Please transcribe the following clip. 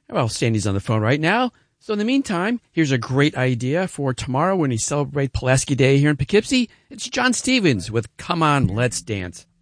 Well, Sandy's on the phone right now. So in the meantime, here's a great idea for tomorrow when we celebrate Pulaski Day here in Poughkeepsie. It's John Stevens with Come On, Let's Dance.